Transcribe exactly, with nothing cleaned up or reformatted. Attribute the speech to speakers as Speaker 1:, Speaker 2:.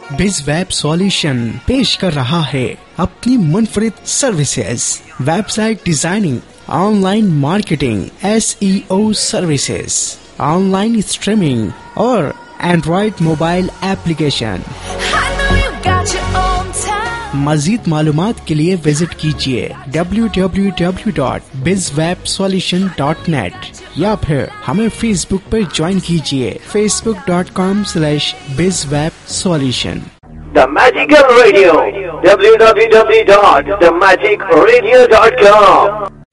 Speaker 1: बिज web solution पेश कर रहा है अपनी मुनफरिद services, website designing, online marketing, S E O services, online streaming और एंड्रॉइड मोबाइल एप्लीकेशन। मजीद मालूमात के लिए विजिट कीजिए डब्ल्यू डब्ल्यू डब्ल्यू डॉट बिज वेब सॉल्यूशन डॉट नेट या फिर हमें फेसबुक पर ज्वाइन कीजिए फेसबुक डॉट कॉम स्लैश बिज web solution.
Speaker 2: The Magical Radio, w w w dot the magic radio dot com।